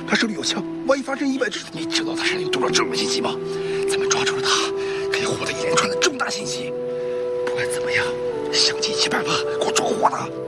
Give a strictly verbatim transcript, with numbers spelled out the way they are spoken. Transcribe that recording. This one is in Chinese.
他手里有枪，万一发生意外，这你知道他身上有多少重要信息吗？咱们抓住了他，可以获得一连串的重大信息。不管怎么样，想尽一切办法给我抓活他。